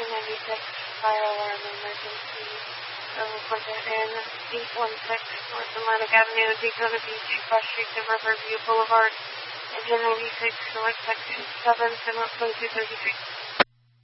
1096, fire alarm emergency. Report that in 816 North Atlantic Avenue, Daytona Beach, Cross Street to Riverview Boulevard, engine 96, select section 7, 2233.